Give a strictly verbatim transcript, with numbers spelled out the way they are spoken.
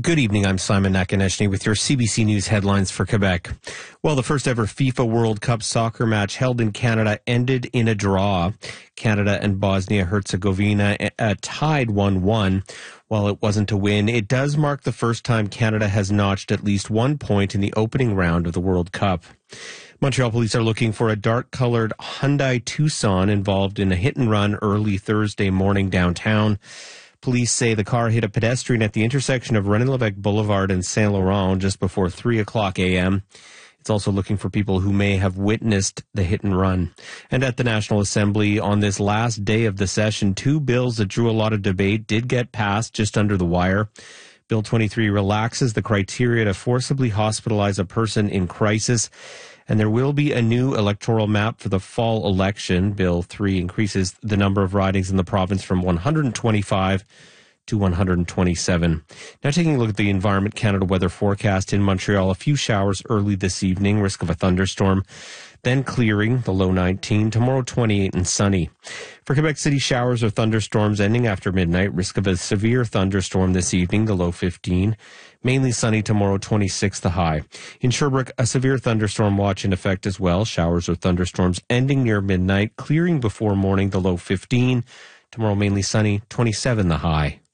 Good evening, I'm Simon Nakonechny with your C B C News headlines for Quebec. Well, the first ever FIFA World Cup soccer match held in Canada ended in a draw. Canada and Bosnia-Herzegovina uh, tied one one. While it wasn't a win, it does mark the first time Canada has notched at least one point in the opening round of the World Cup. Montreal police are looking for a dark-colored Hyundai Tucson involved in a hit-and-run early Thursday morning downtown. Police say the car hit a pedestrian at the intersection of René Lévesque Boulevard and Saint Laurent just before three o'clock a.m. It's also looking for people who may have witnessed the hit and run. And at the National Assembly on this last day of the session, two bills that drew a lot of debate did get passed just under the wire. Bill twenty-three relaxes the criteria to forcibly hospitalize a person in crisis. And there will be a new electoral map for the fall election. Bill three increases the number of ridings in the province from one hundred twenty-five to one hundred twenty-seven. Now taking a look at the Environment Canada weather forecast in Montreal, a few showers early this evening, risk of a thunderstorm. Then clearing, the low nineteen. Tomorrow, twenty-eight and sunny. For Quebec City, showers or thunderstorms ending after midnight. Risk of a severe thunderstorm this evening, the low fifteen. Mainly sunny tomorrow, twenty-six the high. In Sherbrooke, a severe thunderstorm watch in effect as well. Showers or thunderstorms ending near midnight. Clearing before morning, the low fifteen. Tomorrow, mainly sunny, twenty-seven the high.